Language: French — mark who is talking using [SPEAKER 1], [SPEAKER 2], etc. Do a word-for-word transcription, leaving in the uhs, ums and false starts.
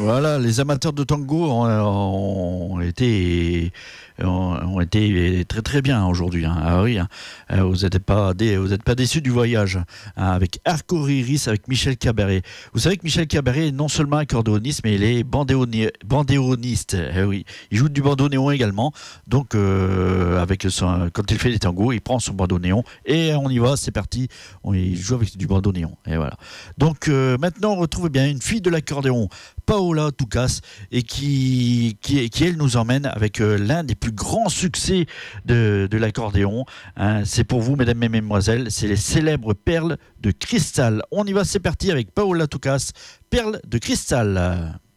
[SPEAKER 1] Voilà, les amateurs de tango ont, ont été ont été très très bien aujourd'hui. Hein. Ah oui, hein. Vous n'êtes pas vous êtes pas déçus du voyage hein, avec Arco Iris, avec Michel Cabaret. Vous savez que Michel Cabaret est non seulement accordéoniste, mais il est bandéoni- bandéoniste. Eh oui, il joue du bandéon également. Donc, euh, avec son, quand il fait les tangos, il prend son bandéon et on y va. C'est parti. On il joue avec du bandéon. Et voilà. Donc euh, maintenant, on retrouve bien une fille de l'accordéon, Paola Toukas, et qui, qui, qui elle nous emmène avec euh, l'un des plus grands succès de, de l'accordéon. Hein, c'est pour vous, mesdames et mesdemoiselles, c'est les célèbres Perles de cristal. On y va, c'est parti avec Paola Toukas, Perles de cristal.